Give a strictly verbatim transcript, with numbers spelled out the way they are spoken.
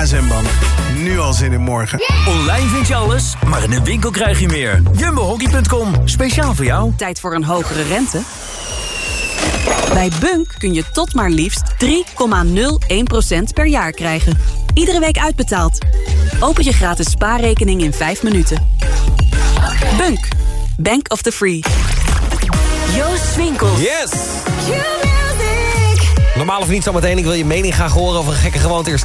A S M-bank. Nu al zin in morgen. Online vind je alles, maar in de winkel krijg je meer. jumbo hockey punt com, speciaal voor jou. Tijd voor een hogere rente? Bij Bunk kun je tot maar liefst drie komma nul één procent per jaar krijgen. Iedere week uitbetaald. Open je gratis spaarrekening in vijf minuten. Bunk. Bank of the Free. Joost Swinkels. Yes! Normaal of niet zometeen, ik wil je mening graag horen over een gekke gewoonte. Eerst